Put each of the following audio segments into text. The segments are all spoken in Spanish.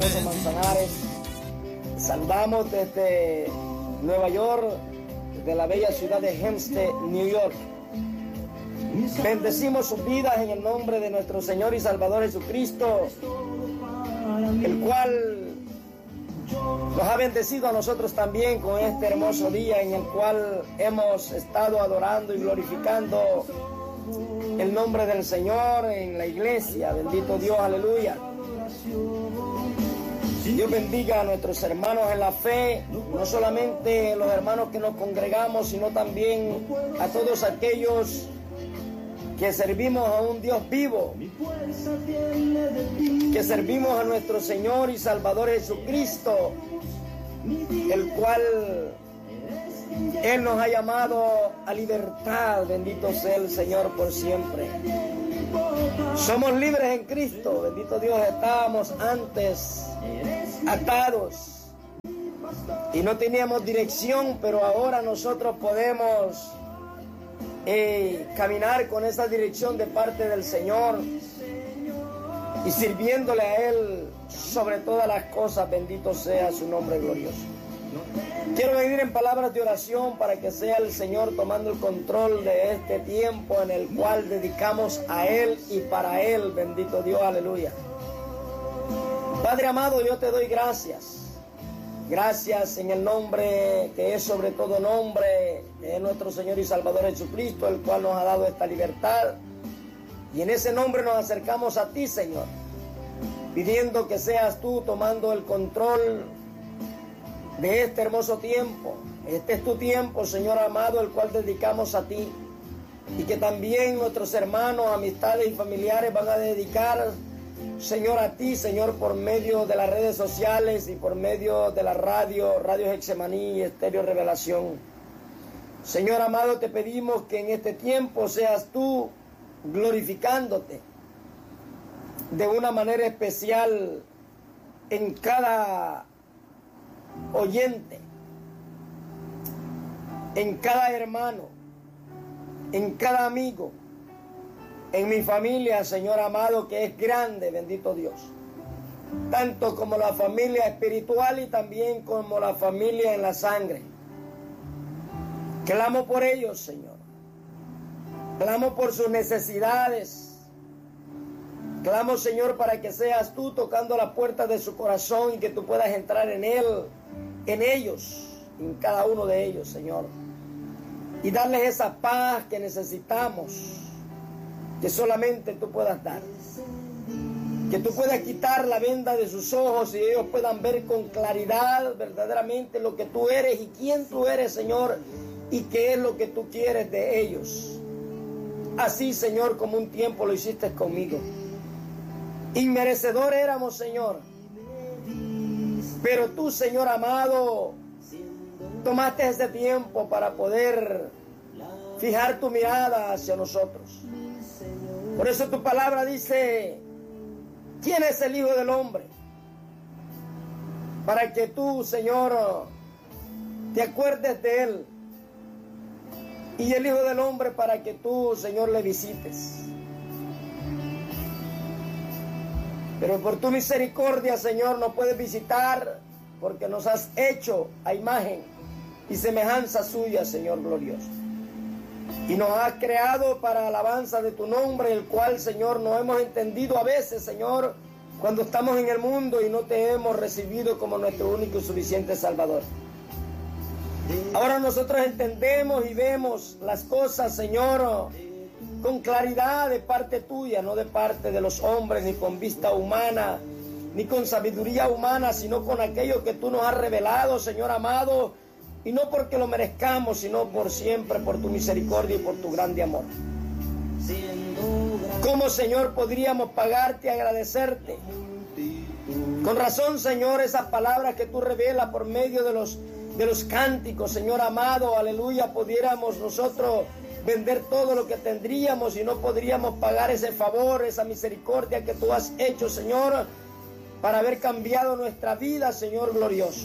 Manzanares. Saludamos desde Nueva York, desde la bella ciudad de Hempstead, New York. Bendecimos sus vidas en el nombre de nuestro Señor y Salvador Jesucristo, el cual nos ha bendecido a nosotros también con este hermoso día en el cual hemos estado adorando y glorificando el nombre del Señor en la iglesia. Bendito Dios, aleluya. Dios bendiga a nuestros hermanos en la fe, no solamente los hermanos que nos congregamos, sino también a todos aquellos que servimos a un Dios vivo, que servimos a nuestro Señor y Salvador Jesucristo, el cual Él nos ha llamado a libertad. Bendito sea el Señor por siempre. Somos libres en Cristo, bendito Dios. Estábamos antes atados y no teníamos dirección, pero ahora nosotros podemos caminar con esa dirección de parte del Señor y sirviéndole a Él sobre todas las cosas. Bendito sea su nombre glorioso. Quiero venir en palabras de oración para que sea el Señor tomando el control de este tiempo en el cual dedicamos a Él y para Él. Bendito Dios, aleluya. Padre amado, yo te doy gracias. Gracias en el nombre que es sobre todo nombre de nuestro Señor y Salvador Jesucristo, el cual nos ha dado esta libertad. Y en ese nombre nos acercamos a ti, Señor, pidiendo que seas tú tomando el control de este hermoso tiempo. Este es tu tiempo, Señor amado, el cual dedicamos a ti. Y que también nuestros hermanos, amistades y familiares van a dedicar, Señor, a ti, Señor, por medio de las redes sociales y por medio de la Radio Getsemaní y Estéreo Revelación. Señor amado, te pedimos que en este tiempo seas tú glorificándote de una manera especial en cada oyente, en cada hermano, en cada amigo, en mi familia, Señor amado, que es grande, bendito Dios, tanto como la familia espiritual y también como la familia en la sangre. Clamo por ellos, Señor. Clamo por sus necesidades. Clamo, Señor, para que seas tú tocando la puerta de su corazón y que tú puedas entrar en él, en ellos, en cada uno de ellos, Señor, y darles esa paz que necesitamos, que solamente tú puedas dar. Que tú puedas quitar la venda de sus ojos y ellos puedan ver con claridad verdaderamente lo que tú eres y quién tú eres, Señor, y qué es lo que tú quieres de ellos. Así, Señor, como un tiempo lo hiciste conmigo. Inmerecedor éramos, Señor, pero tú, Señor amado, tomaste ese tiempo para poder fijar tu mirada hacia nosotros. Por eso tu palabra dice: ¿quién es el Hijo del Hombre? Para que tú, Señor, te acuerdes de Él. Y el Hijo del Hombre para que tú, Señor, le visites. Pero por tu misericordia, Señor, nos puedes visitar porque nos has hecho a imagen y semejanza suya, Señor glorioso. Y nos has creado para alabanza de tu nombre, el cual, Señor, no hemos entendido a veces, Señor, cuando estamos en el mundo y no te hemos recibido como nuestro único y suficiente Salvador. Ahora nosotros entendemos y vemos las cosas, Señor, con claridad de parte tuya, no de parte de los hombres, ni con vista humana, ni con sabiduría humana, sino con aquello que tú nos has revelado, Señor amado, y no porque lo merezcamos, sino por siempre, por tu misericordia y por tu grande amor. ¿Cómo, Señor, podríamos pagarte y agradecerte? Con razón, Señor, esas palabras que tú revelas por medio de los cánticos, Señor amado, aleluya, pudiéramos nosotros vender todo lo que tendríamos y no podríamos pagar ese favor, esa misericordia que tú has hecho, Señor, para haber cambiado nuestra vida, Señor glorioso.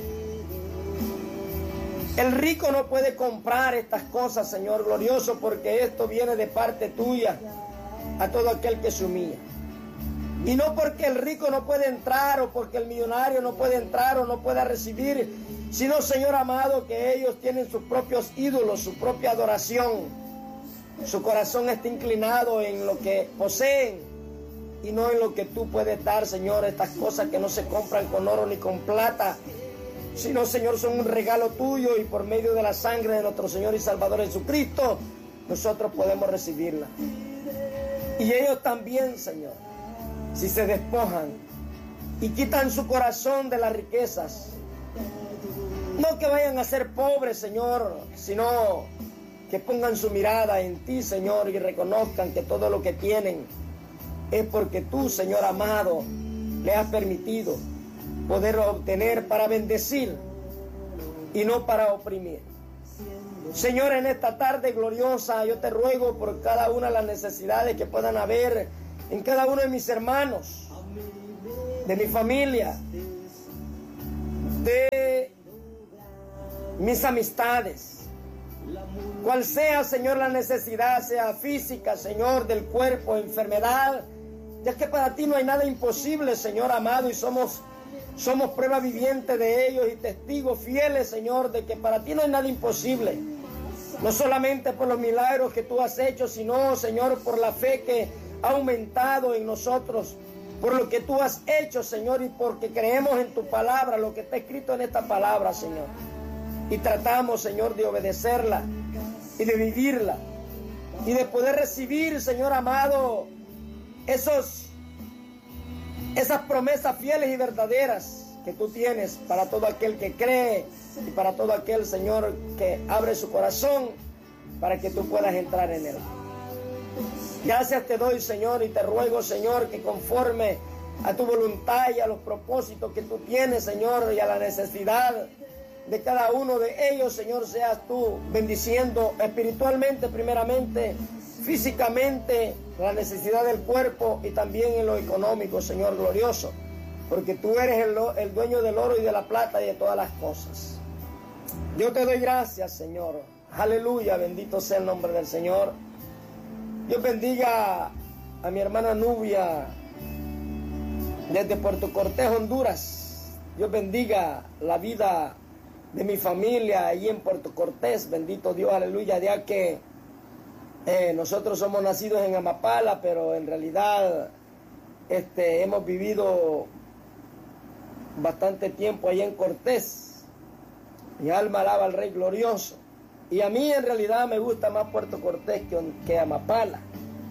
El rico no puede comprar estas cosas, Señor glorioso, porque esto viene de parte tuya a todo aquel que se humilla. Y no porque el rico no puede entrar, o porque el millonario no puede entrar o no pueda recibir, sino, Señor amado, que ellos tienen sus propios ídolos, su propia adoración. Su corazón está inclinado en lo que poseen y no en lo que tú puedes dar, Señor. Estas cosas que no se compran con oro ni con plata, sino, Señor, son un regalo tuyo, y por medio de la sangre de nuestro Señor y Salvador Jesucristo, nosotros podemos recibirla. Y ellos también, Señor, si se despojan y quitan su corazón de las riquezas, no que vayan a ser pobres, Señor, sino que pongan su mirada en ti, Señor, y reconozcan que todo lo que tienen es porque tú, Señor amado, le has permitido poder obtener para bendecir y no para oprimir. Señor, en esta tarde gloriosa, yo te ruego por cada una de las necesidades que puedan haber en cada uno de mis hermanos, de mi familia, de mis amistades. Cual sea, Señor, la necesidad, sea física, Señor, del cuerpo, enfermedad, ya que para ti no hay nada imposible, Señor amado, y somos prueba viviente de ellos y testigos fieles, Señor, de que para ti no hay nada imposible. No solamente por los milagros que tú has hecho, sino, Señor, por la fe que ha aumentado en nosotros, por lo que tú has hecho, Señor, y porque creemos en tu palabra, lo que está escrito en esta palabra, Señor. Y tratamos, Señor, de obedecerla y de vivirla y de poder recibir, Señor amado, esas promesas fieles y verdaderas que tú tienes para todo aquel que cree y para todo aquel, Señor, que abre su corazón para que tú puedas entrar en él. Gracias te doy, Señor, y te ruego, Señor, que conforme a tu voluntad y a los propósitos que tú tienes, Señor, y a la necesidad de cada uno de ellos, Señor, seas tú bendiciendo espiritualmente, primeramente, físicamente, la necesidad del cuerpo y también en lo económico, Señor glorioso, porque tú eres el dueño del oro y de la plata y de todas las cosas. Yo te doy gracias, Señor. Aleluya, bendito sea el nombre del Señor. Dios bendiga a mi hermana Nubia desde Puerto Cortés, Honduras. Dios bendiga la vida de mi familia ahí en Puerto Cortés. Bendito Dios, aleluya, ya que nosotros somos nacidos en Amapala, pero en realidad hemos vivido bastante tiempo allá en Cortés. Mi alma alaba al Rey glorioso. Y a mí en realidad me gusta más Puerto Cortés que Amapala.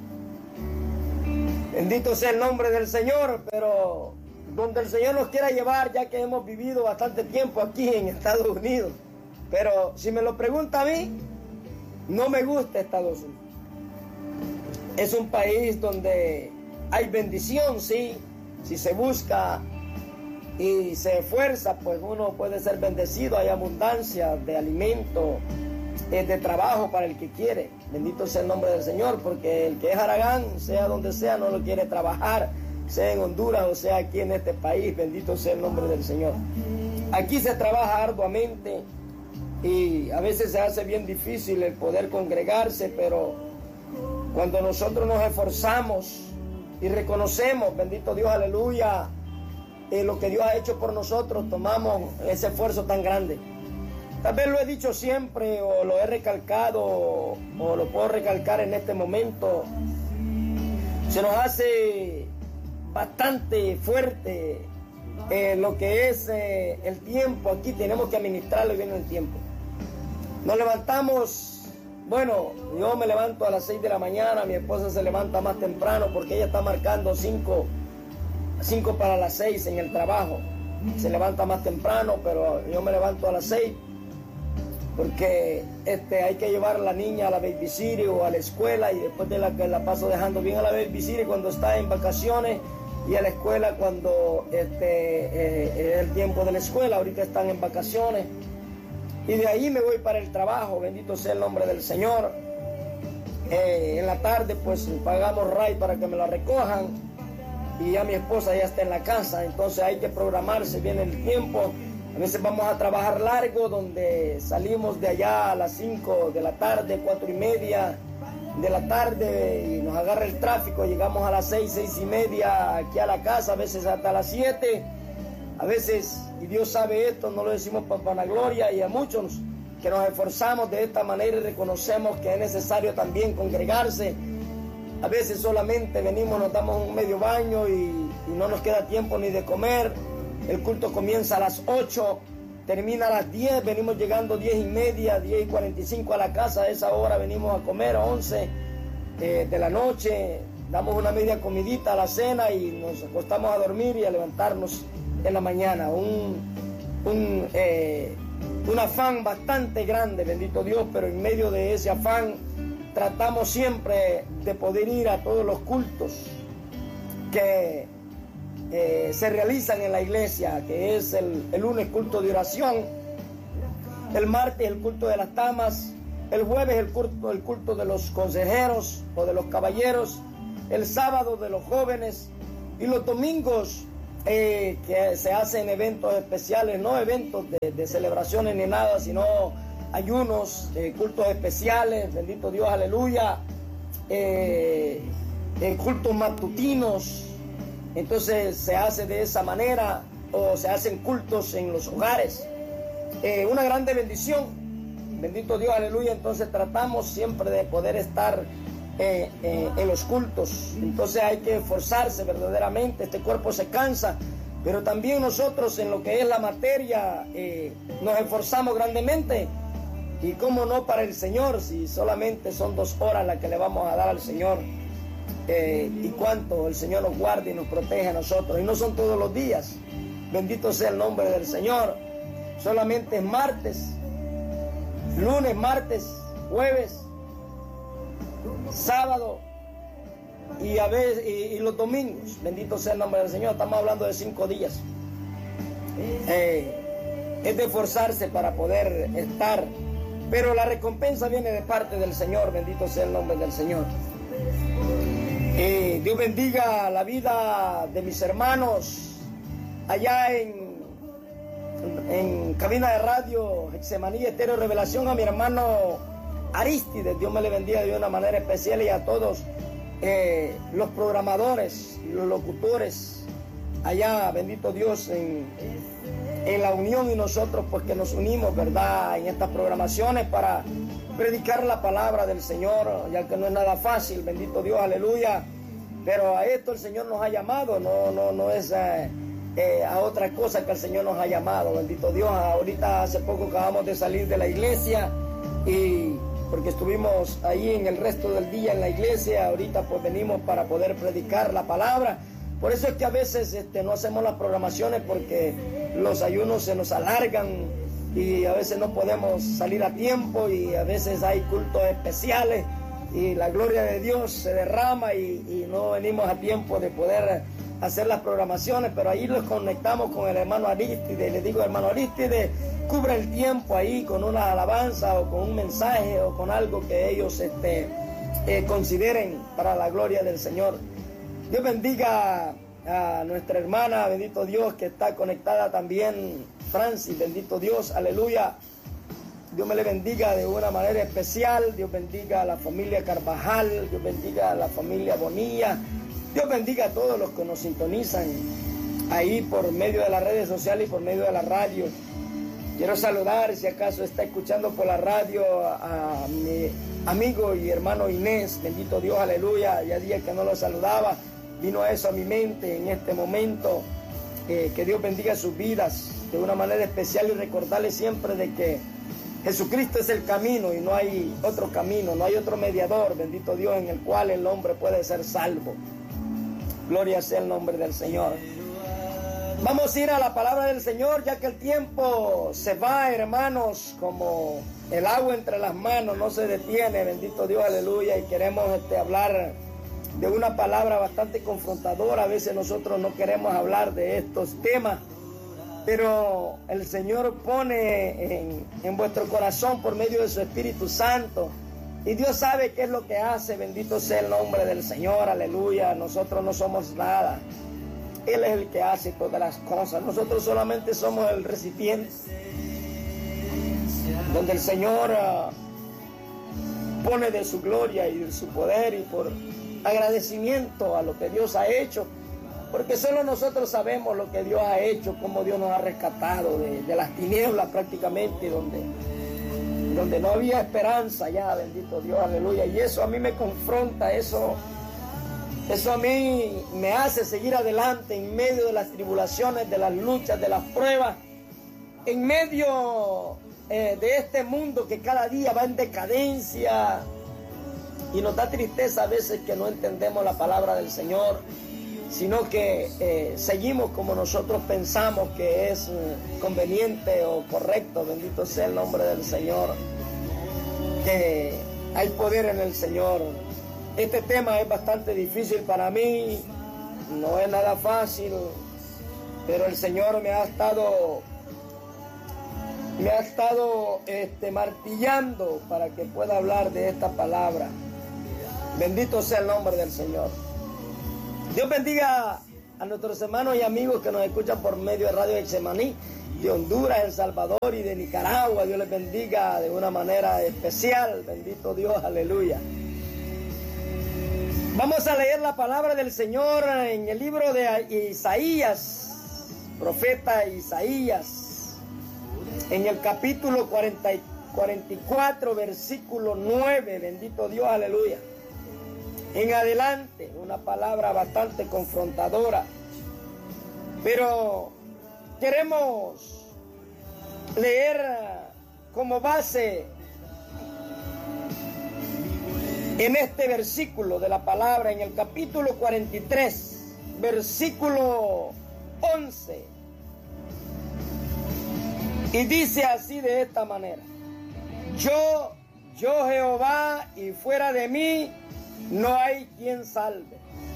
Bendito sea el nombre del Señor, pero donde el Señor nos quiera llevar, ya que hemos vivido bastante tiempo aquí en Estados Unidos. Pero si me lo pregunta a mí, no me gusta Estados Unidos. Es un país donde hay bendición, sí, si se busca y se esfuerza, pues uno puede ser bendecido, hay abundancia de alimento, de trabajo para el que quiere. Bendito sea el nombre del Señor, porque el que es haragán, sea donde sea, no lo quiere trabajar, sea en Honduras o sea aquí en este país. Bendito sea el nombre del Señor. Aquí se trabaja arduamente y a veces se hace bien difícil el poder congregarse, pero cuando nosotros nos esforzamos y reconocemos, bendito Dios, aleluya, lo que Dios ha hecho por nosotros, tomamos ese esfuerzo tan grande. Tal vez lo he dicho siempre o lo he recalcado o lo puedo recalcar en este momento. Se nos hace bastante fuerte lo que es el tiempo. Aquí tenemos que administrarlo bien el tiempo. Nos levantamos, bueno, yo me levanto a las 6 de la mañana, mi esposa se levanta más temprano porque ella está marcando 5 para las 6 en el trabajo. Se levanta más temprano, pero yo me levanto a las 6 porque hay que llevar a la niña a la babysitter o a la escuela, y después de la que la paso dejando bien a la babysitter cuando está en vacaciones, y a la escuela cuando es el tiempo de la escuela. Ahorita están en vacaciones y de ahí me voy para el trabajo. Bendito sea el nombre del Señor. En la tarde pues pagamos ride para que me la recojan y ya mi esposa ya está en la casa, entonces hay que programarse bien el tiempo. A veces vamos a trabajar largo, donde salimos de allá a las 5 de la tarde, 4:30, de la tarde y nos agarra el tráfico, llegamos a las 6, 6:30 aquí a la casa, a veces hasta las 7, a veces, y Dios sabe esto, no lo decimos para vanagloria, y a muchos que nos esforzamos de esta manera y reconocemos que es necesario también congregarse. A veces solamente venimos, nos damos un medio baño y no nos queda tiempo ni de comer. El culto comienza a las 8, termina a las 10, venimos llegando 10:30, 10:45 a la casa. A esa hora venimos a comer a 11 de la noche, damos una media comidita a la cena y nos acostamos a dormir y a levantarnos en la mañana. Un afán bastante grande, bendito Dios, pero en medio de ese afán tratamos siempre de poder ir a todos los cultos que se realizan en la iglesia, que es el lunes culto de oración, el martes el culto de las damas, el jueves el culto de los consejeros o de los caballeros, el sábado de los jóvenes, y los domingos que se hacen eventos especiales, no eventos de celebraciones ni nada, sino ayunos, cultos especiales, bendito Dios, aleluya, cultos matutinos. Entonces se hace de esa manera, o se hacen cultos en los hogares. Una grande bendición, bendito Dios, aleluya. Entonces tratamos siempre de poder estar en los cultos. Entonces hay que esforzarse verdaderamente, este cuerpo se cansa, pero también nosotros en lo que es la materia nos esforzamos grandemente. Y cómo no para el Señor, si solamente son 2 horas las que le vamos a dar al Señor, y cuánto el Señor nos guarda y nos protege a nosotros, y no son todos los días, bendito sea el nombre del Señor. Solamente es martes, lunes, martes, jueves, sábado y a veces y los domingos, bendito sea el nombre del Señor. Estamos hablando de 5 días. Es de esforzarse para poder estar, pero la recompensa viene de parte del Señor, bendito sea el nombre del Señor. Dios bendiga la vida de mis hermanos allá en cabina de radio Getsemaní Estéreo Revelación, a mi hermano Aristides, Dios me le bendiga de una manera especial, y a todos los programadores y los locutores allá, bendito Dios, en la unión, y nosotros pues que nos unimos, ¿verdad?, en estas programaciones para predicar la palabra del Señor, ya que no es nada fácil, bendito Dios, aleluya, pero a esto el Señor nos ha llamado, no es a otra cosa que el Señor nos ha llamado, bendito Dios. Ahorita hace poco acabamos de salir de la iglesia, y porque estuvimos ahí en el resto del día en la iglesia, ahorita pues venimos para poder predicar la palabra. Por eso es que a veces no hacemos las programaciones, porque los ayunos se nos alargan y a veces no podemos salir a tiempo, y a veces hay cultos especiales y la gloria de Dios se derrama y no venimos a tiempo de poder hacer las programaciones, pero ahí los conectamos con el hermano Aristides. Le digo, hermano Aristides, cubre el tiempo ahí con una alabanza o con un mensaje o con algo que ellos consideren para la gloria del Señor. Dios bendiga a nuestra hermana, bendito Dios, que está conectada también, Francis, bendito Dios, aleluya. Dios me le bendiga de una manera especial. Dios bendiga a la familia Carvajal, Dios bendiga a la familia Bonilla, Dios bendiga a todos los que nos sintonizan ahí por medio de las redes sociales y por medio de la radio. Quiero saludar, si acaso está escuchando por la radio, a mi amigo y hermano Inés, bendito Dios, aleluya. Ya día que no lo saludaba, vino eso a mi mente en este momento. Que Dios bendiga sus vidas de una manera especial, y recordarles siempre de que Jesucristo es el camino y no hay otro camino, no hay otro mediador, bendito Dios, en el cual el hombre puede ser salvo. Gloria sea el nombre del Señor. Vamos a ir a la palabra del Señor, ya que el tiempo se va, hermanos, como el agua entre las manos, no se detiene, bendito Dios, aleluya, y queremos hablar de una palabra bastante confrontadora. A veces nosotros no queremos hablar de estos temas, pero el Señor pone en vuestro corazón por medio de su Espíritu Santo, y Dios sabe qué es lo que hace, bendito sea el nombre del Señor, aleluya. Nosotros no somos nada, Él es el que hace todas las cosas, nosotros solamente somos el recipiente donde el Señor dispone de su gloria y de su poder, y por agradecimiento a lo que Dios ha hecho, porque solo nosotros sabemos lo que Dios ha hecho, cómo Dios nos ha rescatado de las tinieblas prácticamente, donde no había esperanza ya, bendito Dios, aleluya. Y eso a mí me confronta, eso a mí me hace seguir adelante en medio de las tribulaciones, de las luchas, de las pruebas, en medio de este mundo que cada día va en decadencia, y nos da tristeza a veces que no entendemos la palabra del Señor, sino que seguimos como nosotros pensamos que es conveniente o correcto. Bendito sea el nombre del Señor, que hay poder en el Señor. Este tema es bastante difícil para mí, no es nada fácil, pero el Señor me ha estado martillando para que pueda hablar de esta palabra. Bendito sea el nombre del Señor. Dios bendiga a nuestros hermanos y amigos que nos escuchan por medio de Radio Getsemaní, de Honduras, El Salvador y de Nicaragua. Dios les bendiga de una manera especial. Bendito Dios, aleluya. Vamos a leer la palabra del Señor en el libro de Isaías, profeta Isaías, en el capítulo 44, versículo 9. Bendito Dios, aleluya. En adelante, una palabra bastante confrontadora, pero queremos leer como base en este versículo de la palabra, en el capítulo 43, versículo 11, y dice así de esta manera: Yo Jehová, y fuera de mí no hay quien salve.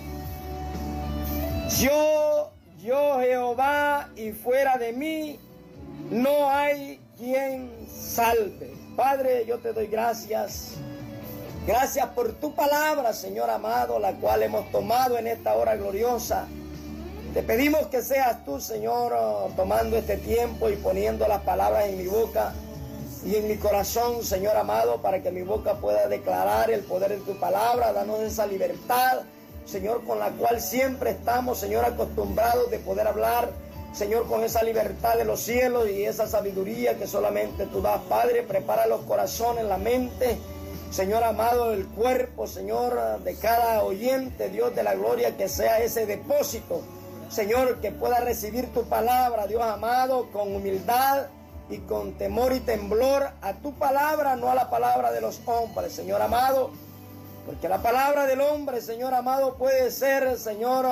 Yo Jehová, y fuera de mí no hay quien salve. Padre, yo te doy gracias. Gracias por tu palabra, Señor amado, la cual hemos tomado en esta hora gloriosa. Te pedimos que seas tú, Señor, tomando este tiempo y poniendo las palabras en mi boca y en mi corazón, Señor amado, para que mi boca pueda declarar el poder de tu palabra. Danos esa libertad, Señor, con la cual siempre estamos, Señor, acostumbrados de poder hablar, Señor, con esa libertad de los cielos y esa sabiduría que solamente tú das. Padre, prepara los corazones, la mente, Señor amado, el cuerpo, Señor, de cada oyente, Dios de la gloria, que sea ese depósito, Señor, que pueda recibir tu palabra, Dios amado, con humildad y con temor y temblor a tu palabra, no a la palabra de los hombres, Señor amado, porque la palabra del hombre, Señor amado, puede ser, Señor,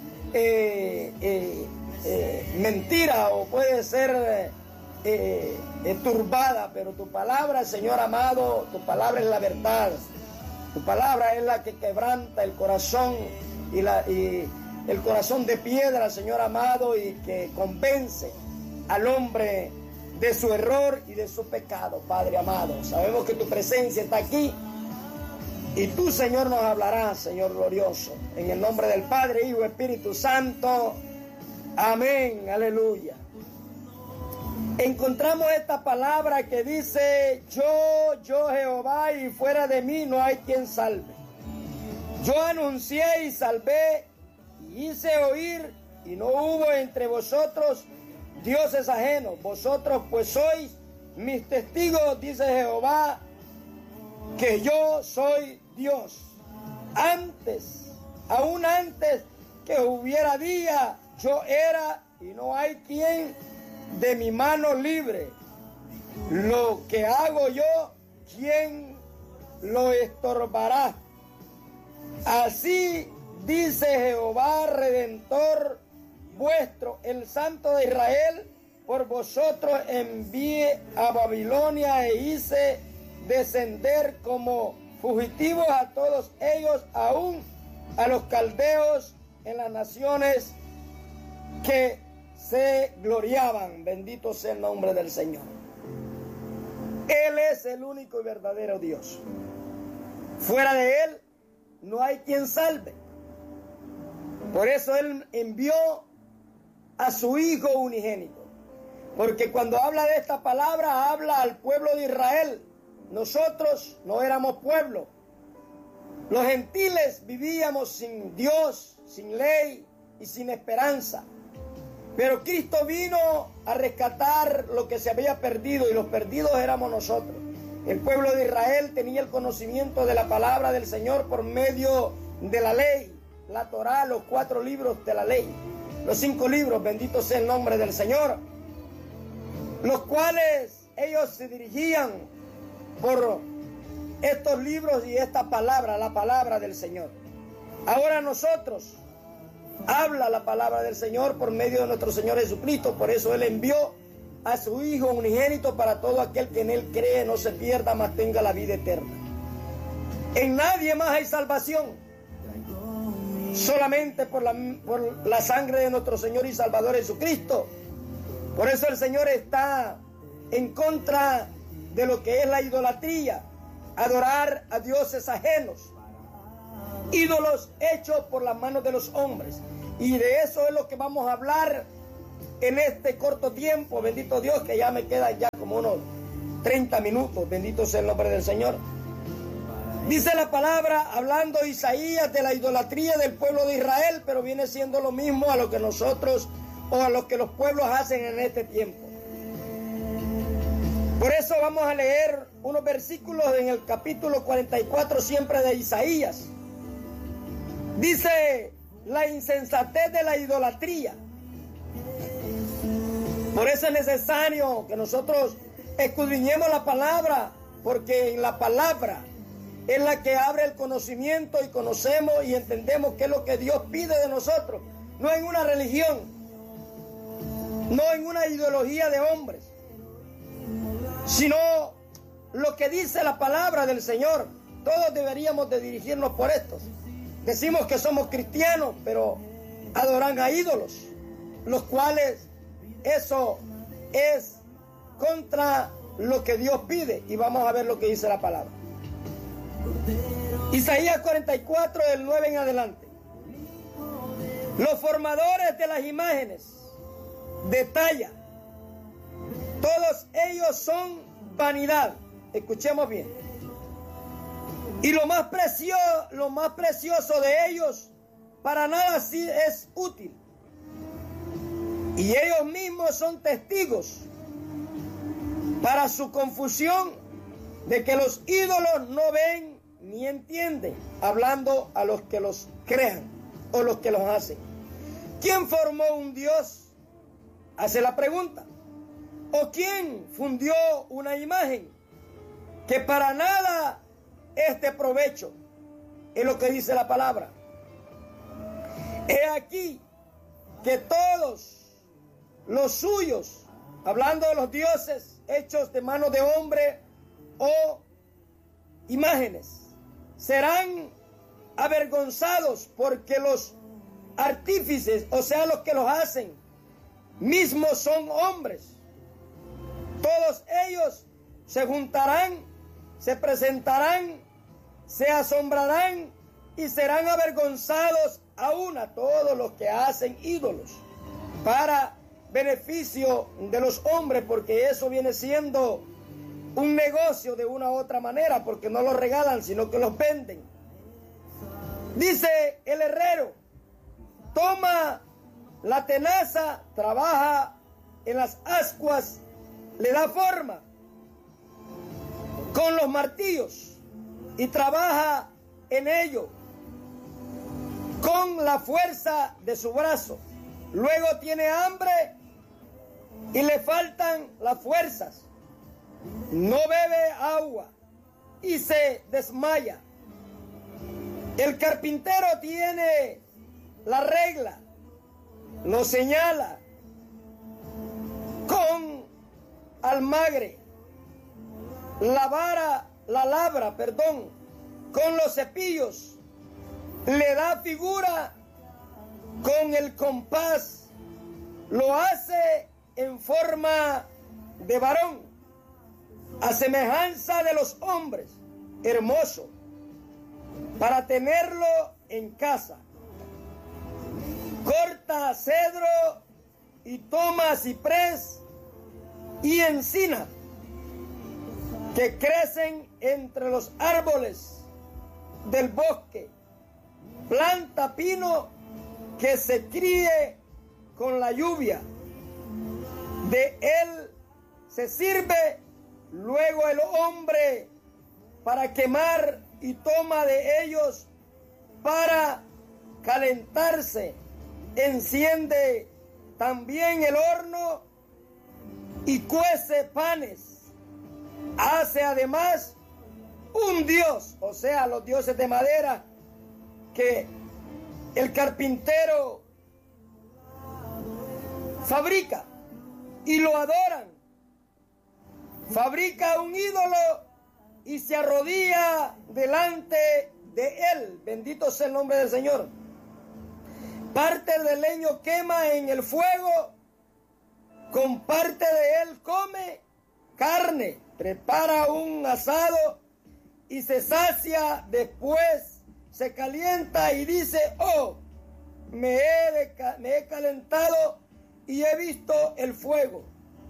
mentira, o puede ser turbada, pero tu palabra, Señor amado, tu palabra es la verdad. Tu palabra es la que quebranta el corazón y el corazón de piedra, Señor amado, y que convence al hombre de su error y de su pecado. Padre amado, sabemos que tu presencia está aquí y tú, Señor, nos hablarás, Señor glorioso, en el nombre del Padre, Hijo y Espíritu Santo. Amén, aleluya. Encontramos esta palabra que dice: yo Jehová, y fuera de mí no hay quien salve. Yo anuncié y salvé, y hice oír, y no hubo entre vosotros dioses ajenos. Vosotros pues sois mis testigos, dice Jehová, que yo soy Dios. Aún antes que hubiera día, yo era, y no hay quien de mi mano libre. Lo que hago yo, ¿quién lo estorbará? Así dice Jehová, Redentor vuestro, el Santo de Israel: por vosotros envié a Babilonia e hice descender como fugitivos a todos ellos, aún a los caldeos, en las naciones que se gloriaban. Bendito sea el nombre del Señor. Él es el único y verdadero Dios. Fuera de Él no hay quien salve. Por eso Él envió a su Hijo unigénito. Porque cuando habla de esta palabra, habla al pueblo de Israel. nosotros no éramos pueblo. Los gentiles vivíamos sin Dios, sin ley y sin esperanza. Pero Cristo vino a rescatar lo que se había perdido, y los perdidos éramos nosotros. El pueblo de Israel tenía el conocimiento de la palabra del Señor por medio de la ley, la Torá, los 4 libros de la ley, los 5 libros, bendito sea el nombre del Señor, los cuales ellos se dirigían por estos libros y esta palabra, la palabra del Señor. Ahora nosotros habla la palabra del Señor por medio de nuestro Señor Jesucristo. Por eso Él envió a su Hijo unigénito para todo aquel que en Él cree no se pierda, mas tenga la vida eterna. En nadie más hay salvación, solamente por la sangre de nuestro Señor y Salvador Jesucristo. Por eso el Señor está en contra de lo que es la idolatría, adorar a dioses ajenos, ídolos hechos por las manos de los hombres. Y de eso es lo que vamos a hablar en este corto tiempo, bendito Dios, que ya me quedan ya como unos 30 minutos, bendito sea el nombre del Señor. Dice la palabra, hablando Isaías de la idolatría del pueblo de Israel, pero viene siendo lo mismo a lo que nosotros o a lo que los pueblos hacen en este tiempo. Por eso vamos a leer unos versículos en el capítulo 44 siempre de Isaías. Dice, la insensatez de la idolatría. Por eso es necesario que nosotros escudriñemos la palabra, porque en la palabra es la que abre el conocimiento y conocemos y entendemos qué es lo que Dios pide de nosotros. No en una religión, no en una ideología de hombres, sino lo que dice la palabra del Señor. Todos deberíamos de dirigirnos por estos. Decimos que somos cristianos, pero adoran a ídolos, los cuales eso es contra lo que Dios pide. Y vamos a ver lo que dice la palabra. Isaías 44, del 9 en adelante. Los formadores de las imágenes de talla, todos ellos son vanidad. Escuchemos bien. Y lo más precioso de ellos para nada sí es útil. Y ellos mismos son testigos para su confusión de que los ídolos no ven ni entienden, hablando a los que los crean o los que los hacen. ¿Quién formó un Dios? Hace la pregunta. ¿O quién fundió una imagen que para nada es de provecho? Es lo que dice la palabra. He aquí que todos los suyos, hablando de los dioses hechos de mano de hombre o imágenes, serán avergonzados, porque los artífices, o sea, los que los hacen, mismos son hombres. Todos ellos se juntarán, se presentarán, se asombrarán y serán avergonzados aún a todos los que hacen ídolos para beneficio de los hombres, porque eso viene siendo un negocio de una u otra manera, porque no los regalan, sino que los venden. Dice el herrero, toma la tenaza, trabaja en las ascuas, le da forma con los martillos y trabaja en ello con la fuerza de su brazo. Luego tiene hambre y le faltan las fuerzas. No bebe agua y se desmaya. El carpintero tiene la regla, lo señala con almagre, la labra, con los cepillos, le da figura con el compás, lo hace en forma de varón, a semejanza de los hombres, hermoso, para tenerlo en casa. Corta cedro y toma ciprés y encina, que crecen entre los árboles del bosque. Planta pino que se críe con la lluvia. De él se sirve luego el hombre para quemar y toma de ellos para calentarse. Enciende también el horno y cuece panes. Hace además un dios, o sea, los dioses de madera que el carpintero fabrica y lo adoran. Fabrica un ídolo y se arrodilla delante de él. Bendito sea el nombre del Señor. Parte del leño quema en el fuego, con parte de él come carne, prepara un asado y se sacia. Después se calienta y dice: oh, me he calentado y he visto el fuego.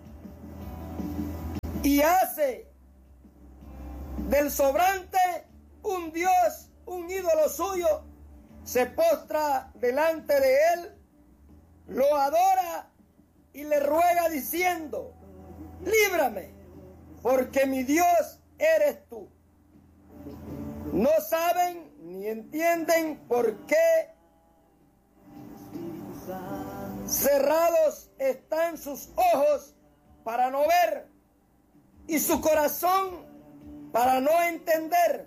Y hace del sobrante un dios, un ídolo suyo, se postra delante de él, lo adora y le ruega diciendo: líbrame, porque mi Dios eres tú. No saben ni entienden por qué cerrados están sus ojos para no ver y su corazón para no entender.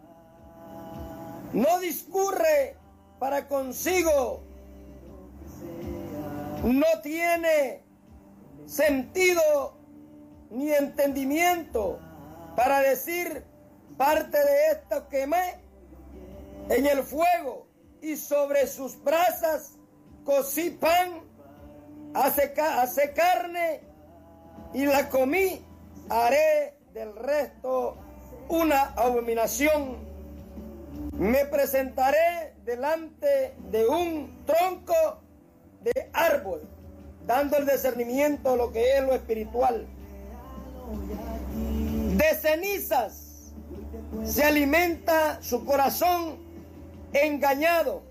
No discurre para consigo, no tiene sentido ni entendimiento para decir: parte de esto quemé en el fuego y sobre sus brasas cocí pan, hace carne y la comí. Haré del resto una abominación. Me presentaré delante de un tronco de árbol, dando el discernimiento de lo que es lo espiritual. De cenizas se alimenta su corazón engañado.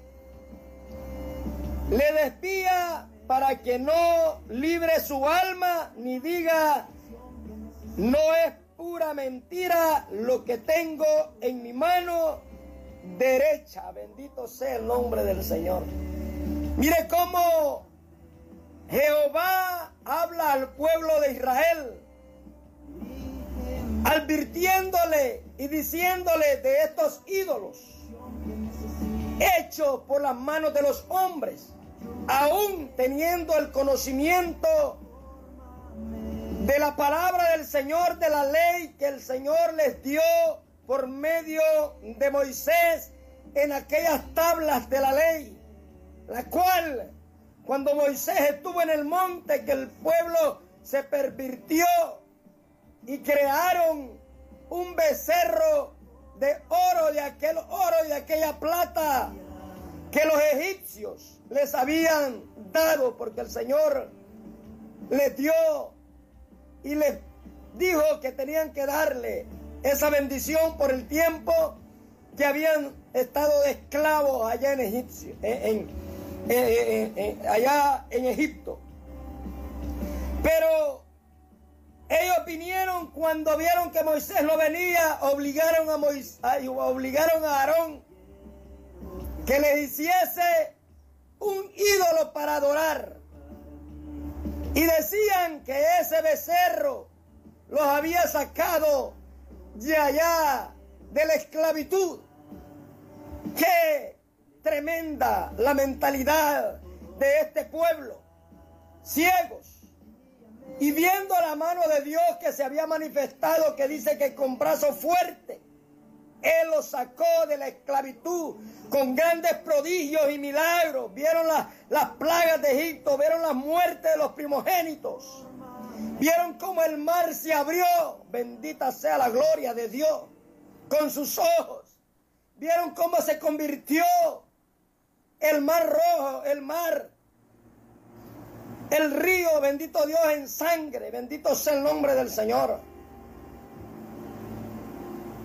Le desvía para que no libre su alma, ni diga: no es pura mentira lo que tengo en mi mano derecha. Bendito sea el nombre del Señor. Mire cómo Jehová habla al pueblo de Israel, advirtiéndole y diciéndole de estos ídolos hechos por las manos de los hombres, aún teniendo el conocimiento de la palabra del Señor, de la ley que el Señor les dio por medio de Moisés en aquellas tablas de la ley, la cual, cuando Moisés estuvo en el monte, que el pueblo se pervirtió y crearon un becerro de oro, de aquel oro y de aquella plata que los egipcios les habían dado, porque el Señor les dio y les dijo que tenían que darle esa bendición por el tiempo que habían estado de esclavos allá allá en Egipto. Pero ellos vinieron, cuando vieron que Moisés no venía, obligaron a Aarón que les hiciese un ídolo para adorar. Y decían que ese becerro los había sacado de allá de la esclavitud. ¡Qué tremenda la mentalidad de este pueblo! Ciegos. Y viendo la mano de Dios que se había manifestado, que dice que con brazo fuerte Él los sacó de la esclavitud con grandes prodigios y milagros. Vieron las plagas de Egipto, vieron las muertes de los primogénitos. Vieron cómo el mar se abrió, bendita sea la gloria de Dios, con sus ojos. Vieron cómo se convirtió el mar rojo, el río, bendito Dios, en sangre. Bendito sea el nombre del Señor.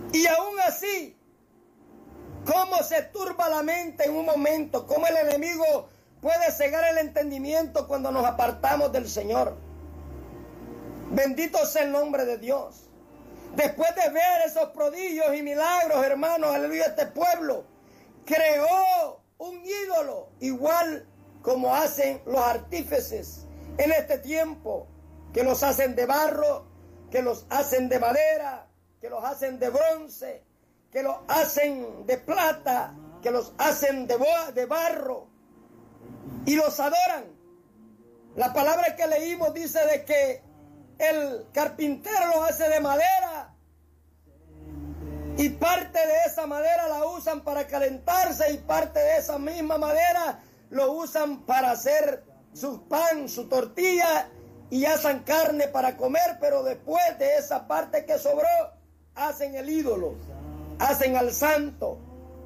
Y aún así, cómo se turba la mente en un momento, cómo el enemigo puede cegar el entendimiento cuando nos apartamos del Señor. Bendito sea el nombre de Dios. Después de ver esos prodigios y milagros, hermanos, aleluya, este pueblo creó un ídolo, igual como hacen los artífices en este tiempo, que los hacen de barro, que los hacen de madera, que los hacen de bronce, que los hacen de plata, que los hacen de barro, y los adoran. La palabra que leímos dice de que el carpintero los hace de madera, y parte de esa madera la usan para calentarse, y parte de esa misma madera lo usan para hacer su pan, su tortilla, y hacen carne para comer. Pero después de esa parte que sobró, hacen el ídolo, hacen al santo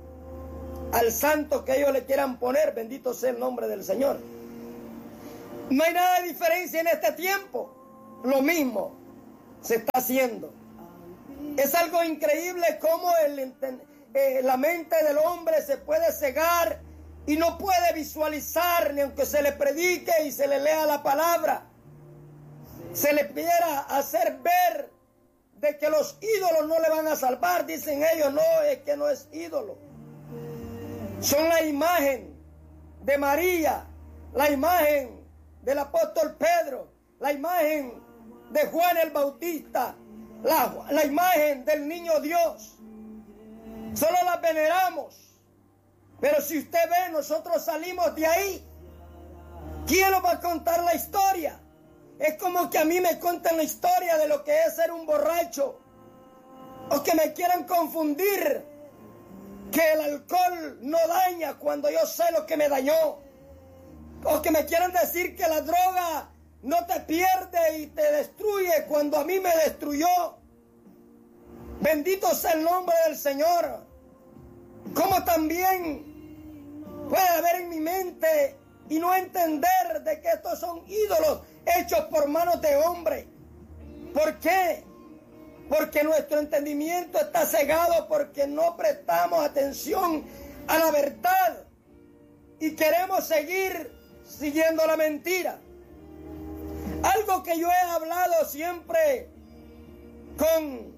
que ellos le quieran poner. Bendito sea el nombre del Señor. No hay nada de diferencia en este tiempo, lo mismo se está haciendo. Es algo increíble cómo la mente del hombre se puede cegar y no puede visualizar, ni aunque se le predique y se le lea la palabra, se le quiera hacer ver de que los ídolos no le van a salvar. Dicen ellos, no, es que no es ídolo. Son la imagen de María, la imagen del apóstol Pedro, la imagen de Juan el Bautista, la imagen del niño Dios. Solo la veneramos. Pero si usted ve, nosotros salimos de ahí. ¿Quién nos va a contar la historia? Es como que a mí me cuenten la historia de lo que es ser un borracho, o que me quieran confundir que el alcohol no daña cuando yo sé lo que me dañó, o que me quieran decir que la droga no te pierde y te destruye cuando a mí me destruyó. Bendito sea el nombre del Señor. Como también puede haber en mi mente y no entender de que estos son ídolos hechos por manos de hombre. ¿Por qué? Porque nuestro entendimiento está cegado, porque no prestamos atención a la verdad y queremos seguir siguiendo la mentira. Algo que yo he hablado siempre con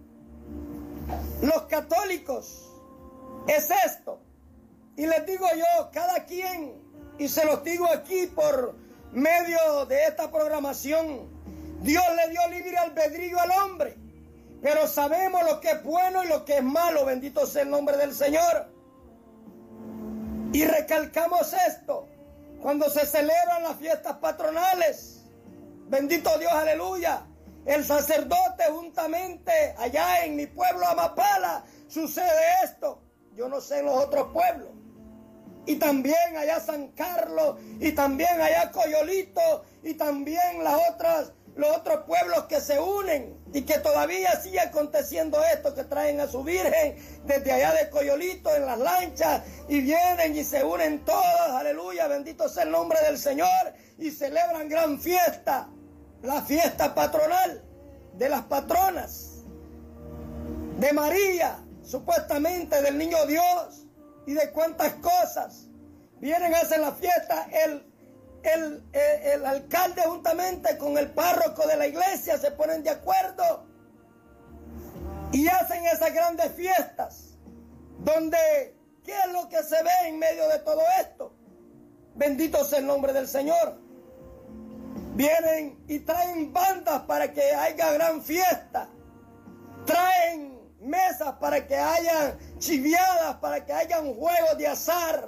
los católicos es esto, y les digo yo, cada quien, y se los digo aquí por medio de esta programación, Dios le dio libre albedrío al hombre, pero sabemos lo que es bueno y lo que es malo. Bendito sea el nombre del Señor. Y recalcamos esto cuando se celebran las fiestas patronales. Bendito Dios, aleluya. El sacerdote juntamente allá en mi pueblo Amapala sucede esto. Yo no sé en los otros pueblos. Y también allá San Carlos, y también allá Coyolito, y también los otros pueblos que se unen y que todavía sigue aconteciendo esto, que traen a su Virgen desde allá de Coyolito en las lanchas y vienen y se unen todos, aleluya, bendito sea el nombre del Señor, y celebran gran fiesta, la fiesta patronal de las patronas, de María, supuestamente del niño Dios, y de cuántas cosas. Vienen, hacen la fiesta, el alcalde juntamente con el párroco de la iglesia se ponen de acuerdo y hacen esas grandes fiestas, donde, ¿qué es lo que se ve en medio de todo esto? Bendito sea el nombre del Señor. Vienen y traen bandas para que haya gran fiesta, traen mesas para que haya chiviadas, para que haya un juego de azar,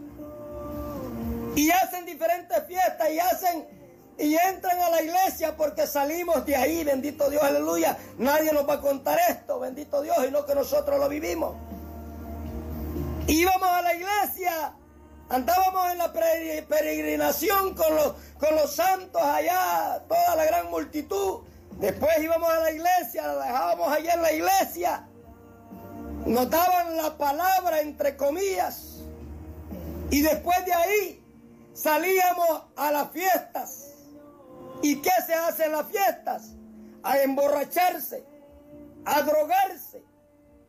y hacen diferentes fiestas y entran a la iglesia porque salimos de ahí. Bendito Dios, aleluya. Nadie nos va a contar esto, bendito Dios, y no que nosotros lo vivimos. Íbamos a la iglesia, andábamos en la peregrinación con los santos allá, toda la gran multitud. Después íbamos a la iglesia, la dejábamos allá en la iglesia, nos daban la palabra entre comillas, y después de ahí salíamos a las fiestas. ¿Y qué se hace en las fiestas? A emborracharse, a drogarse,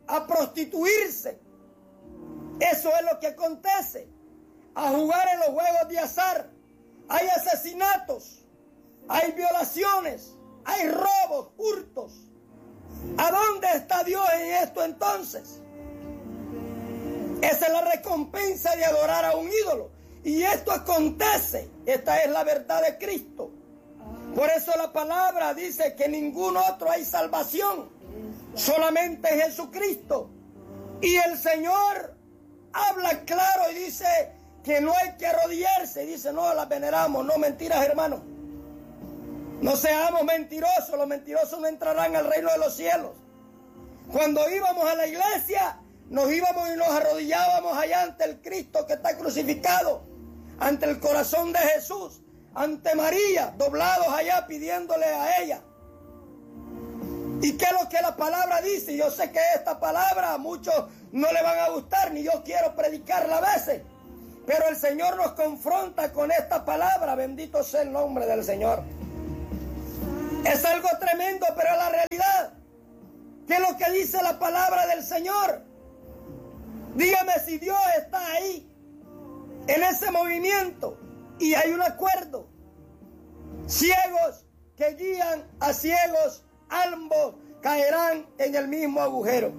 a prostituirse. Eso es lo que acontece. A jugar en los juegos de azar. Hay asesinatos, hay violaciones, hay robos, hurtos. ¿A dónde está Dios en esto entonces? Esa es la recompensa de adorar a un ídolo. Y esto acontece. Esta es la verdad de Cristo. Por eso la palabra dice que en ningún otro hay salvación. Solamente Jesucristo. Y el Señor habla claro y dice que no hay que arrodillarse. Dice, no, las veneramos. No, mentiras, hermanos. No seamos mentirosos. Los mentirosos no entrarán al reino de los cielos. Cuando íbamos a la iglesia, nos íbamos y nos arrodillábamos allá ante el Cristo que está crucificado, ante el corazón de Jesús, ante María, doblados allá pidiéndole a ella. ¿Y qué es lo que la palabra dice? Yo sé que esta palabra a muchos no le van a gustar, ni yo quiero predicarla a veces, pero el Señor nos confronta con esta palabra. Bendito sea el nombre del Señor. Es algo tremendo, pero es la realidad. ¿Qué es lo que dice la palabra del Señor? Dígame si Dios está ahí, en ese movimiento, y hay un acuerdo. Ciegos que guían a ciegos, ambos caerán en el mismo agujero.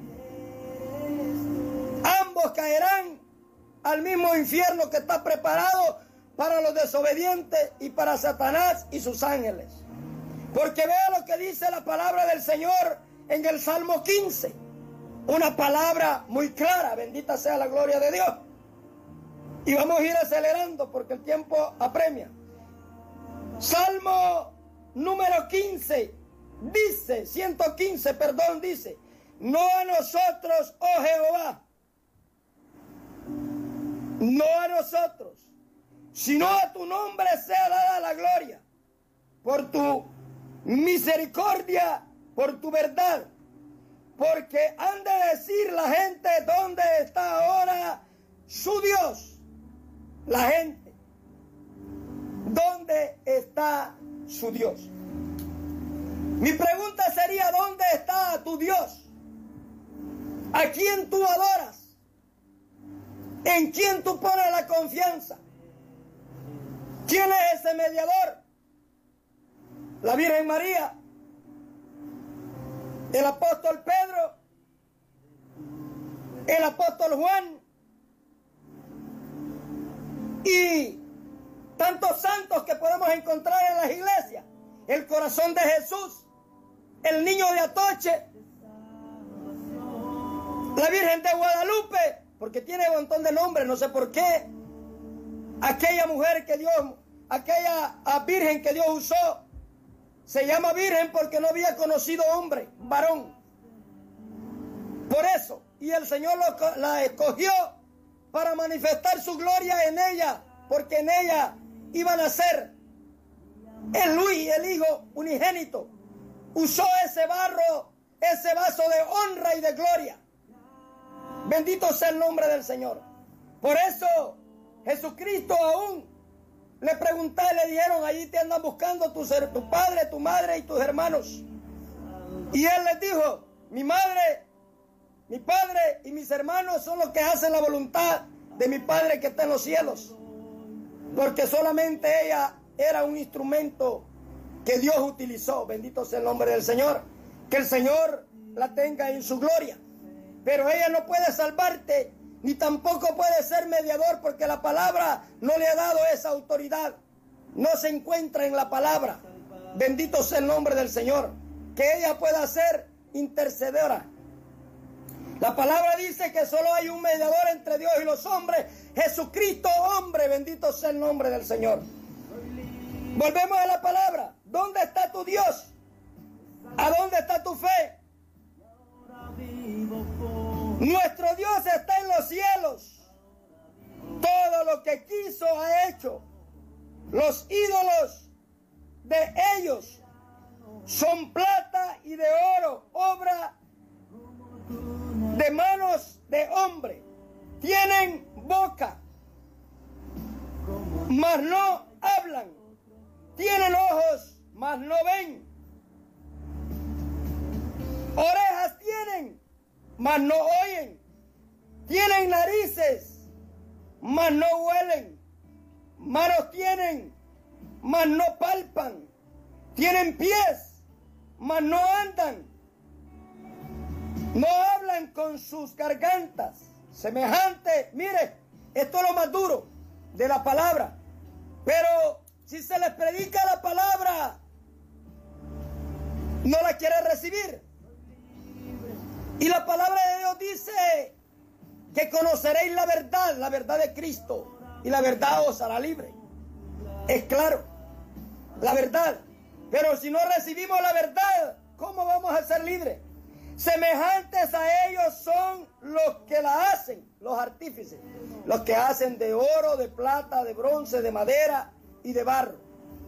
Ambos caerán al mismo infierno que está preparado para los desobedientes y para Satanás y sus ángeles. Porque vea lo que dice la palabra del Señor en el Salmo 15. Una palabra muy clara, bendita sea la gloria de Dios. Y vamos a ir acelerando porque el tiempo apremia. Salmo número 15, dice, 115, perdón, dice, no a nosotros, oh Jehová, no a nosotros, sino a tu nombre sea dada la gloria, por tu misericordia, por tu verdad. Porque han de decir la gente, ¿dónde está ahora su Dios? La gente, ¿dónde está su Dios? Mi pregunta sería, ¿dónde está tu Dios? ¿A quién tú adoras? ¿En quién tú pones la confianza? ¿Quién es ese mediador? La Virgen María, el apóstol Pedro, el apóstol Juan y tantos santos que podemos encontrar en las iglesias. El corazón de Jesús, el niño de Atoche, la Virgen de Guadalupe, porque tiene un montón de nombres, no sé por qué. Aquella mujer que Dios, aquella virgen que Dios usó, se llama virgen porque no había conocido hombre, varón. Por eso, y el Señor la escogió para manifestar su gloria en ella, porque en ella iba a nacer el Luis, el Hijo unigénito. Usó ese barro, ese vaso de honra y de gloria. Bendito sea el nombre del Señor. Por eso, Jesucristo aún le preguntaron, le dijeron, allí te andan buscando tu padre, tu madre y tus hermanos. Y él les dijo, mi madre, mi padre y mis hermanos son los que hacen la voluntad de mi Padre que está en los cielos. Porque solamente ella era un instrumento que Dios utilizó. Bendito sea el nombre del Señor. Que el Señor la tenga en su gloria. Pero ella no puede salvarte, ni tampoco puede ser mediador, porque la palabra no le ha dado esa autoridad. No se encuentra en la palabra. Bendito sea el nombre del Señor. Que ella pueda ser intercedora. La palabra dice que solo hay un mediador entre Dios y los hombres, Jesucristo hombre. Bendito sea el nombre del Señor. Volvemos a la palabra. ¿Dónde está tu Dios? ¿A dónde está tu fe? Nuestro Dios está en los cielos. Todo lo que quiso ha hecho. Los ídolos de ellos son plata y de oro, obra de manos de hombre. Tienen boca, mas no hablan. Tienen ojos, mas no ven. Orejas tienen, mas no oyen. Tienen narices, mas no huelen. Manos tienen, mas no palpan. Tienen pies, mas no andan. No hablan con sus gargantas. Semejante, mire, esto es lo más duro de la palabra. Pero si se les predica la palabra, no la quiere recibir. Y la palabra de Dios dice que conoceréis la verdad de Cristo, y la verdad os hará libre. Es claro, la verdad. Pero si no recibimos la verdad, ¿cómo vamos a ser libres? Semejantes a ellos son los que la hacen, los artífices, los que hacen de oro, de plata, de bronce, de madera y de barro.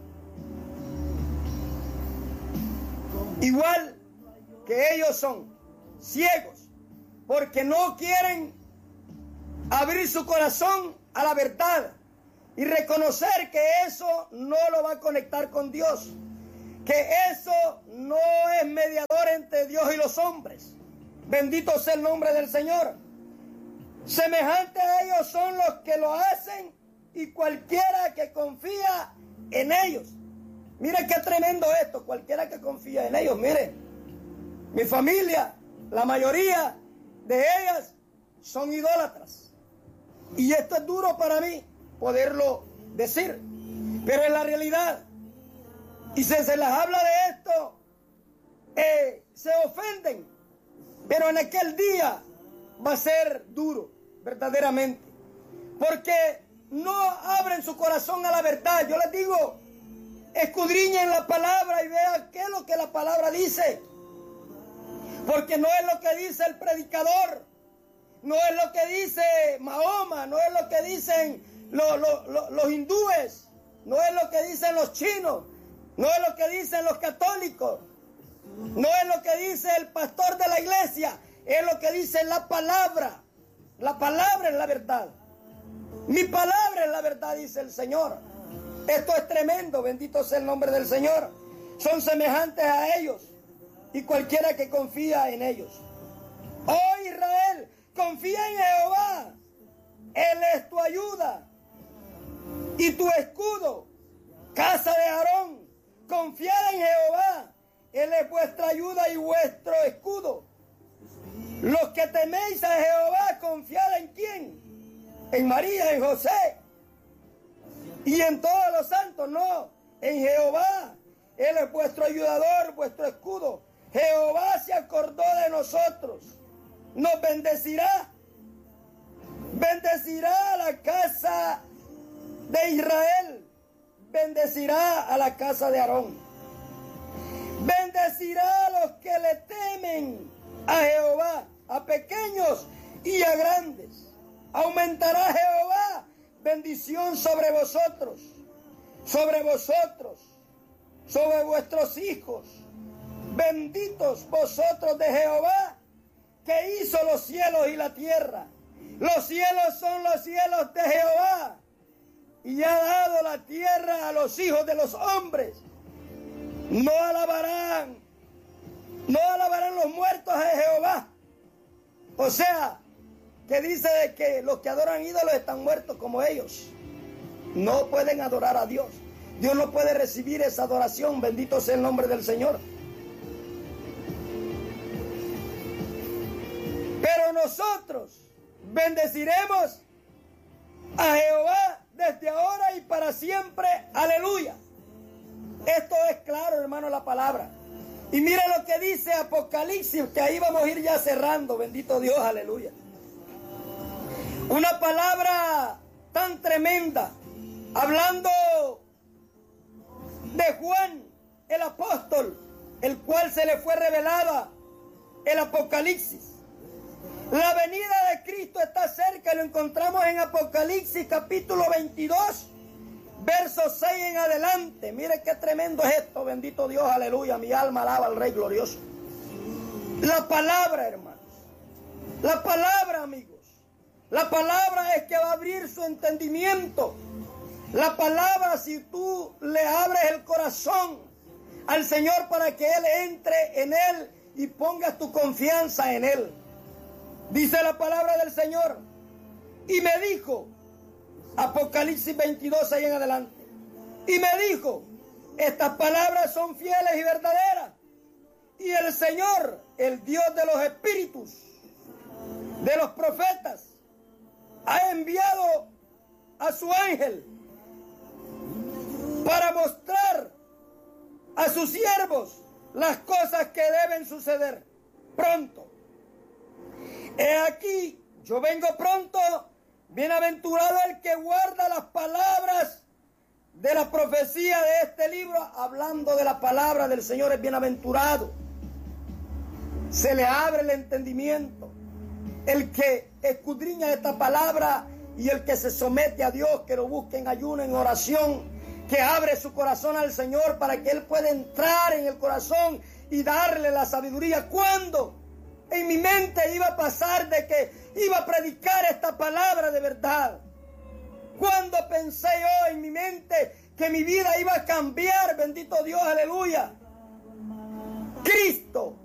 Igual que ellos son ciegos, porque no quieren abrir su corazón a la verdad y reconocer que eso no lo va a conectar con Dios, que eso no es mediador entre Dios y los hombres. Bendito sea el nombre del Señor. Semejante a ellos son los que lo hacen, y cualquiera que confía en ellos. Mire qué tremendo esto, cualquiera que confía en ellos. Mire, mi familia, la mayoría de ellas son idólatras. Y esto es duro para mí poderlo decir, pero es la realidad. Y si se les habla de esto, se ofenden. Pero en aquel día va a ser duro, verdaderamente. Porque no abren su corazón a la verdad. Yo les digo, escudriñen la palabra y vean qué es lo que la palabra dice. Porque no es lo que dice el predicador, no es lo que dice Mahoma, no es lo que dicen los hindúes, no es lo que dicen los chinos, no es lo que dicen los católicos, no es lo que dice el pastor de la iglesia, es lo que dice la palabra. La palabra es la verdad. Mi palabra es la verdad, dice el Señor. Esto es tremendo, bendito sea el nombre del Señor. Son semejantes a ellos y cualquiera que confía en ellos. Oh Israel, confía en Jehová. Él es tu ayuda y tu escudo. Casa de Aarón, confiad en Jehová. Él es vuestra ayuda y vuestro escudo. Los que teméis a Jehová, confiad en quién. En María, en José y en todos los santos. No, en Jehová. Él es vuestro ayudador, vuestro escudo. Jehová se acordó de nosotros. Nos bendecirá. Bendecirá a la casa de Israel. Bendecirá a la casa de Aarón. Bendecirá a los que le temen a Jehová, a pequeños y a grandes. Aumentará Jehová bendición sobre vosotros, sobre vuestros hijos. Benditos vosotros de Jehová, que hizo los cielos y la tierra. Los cielos son los cielos de Jehová, y ha dado la tierra a los hijos de los hombres. No alabarán los muertos a Jehová. O sea, que dice de que los que adoran ídolos están muertos como ellos. No pueden adorar a Dios. Dios no puede recibir esa adoración. Bendito sea el nombre del Señor. Pero nosotros bendeciremos a Jehová desde ahora y para siempre. Aleluya. Esto es claro, hermano, la palabra. Y mira lo que dice Apocalipsis, que ahí vamos a ir ya cerrando. Bendito Dios, aleluya. Una palabra tan tremenda, hablando de Juan, el apóstol, el cual se le fue revelada el Apocalipsis. La venida de Cristo está cerca, lo encontramos en Apocalipsis capítulo 22, verso 6 en adelante. Mire qué tremendo es esto, bendito Dios, aleluya. Mi alma alaba al Rey glorioso. La palabra, hermanos, la palabra, amigos. La palabra es que va a abrir su entendimiento. La palabra, si tú le abres el corazón al Señor para que Él entre en Él y pongas tu confianza en Él. Dice la palabra del Señor. Y me dijo, Apocalipsis 22, ahí en adelante. Y me dijo, estas palabras son fieles y verdaderas. Y el Señor, el Dios de los espíritus, de los profetas, ha enviado a su ángel para mostrar a sus siervos las cosas que deben suceder pronto. He aquí, yo vengo pronto, bienaventurado el que guarda las palabras de la profecía de este libro. Hablando de la palabra del Señor, es bienaventurado. Se le abre el entendimiento. El que escudriña esta palabra y el que se somete a Dios, que lo busque en ayuno, en oración, que abre su corazón al Señor para que Él pueda entrar en el corazón y darle la sabiduría. ¿Cuándo? En mi mente iba a pasar de que iba a predicar esta palabra de verdad. ¿Cuándo pensé yo en mi mente que mi vida iba a cambiar? Bendito Dios, aleluya.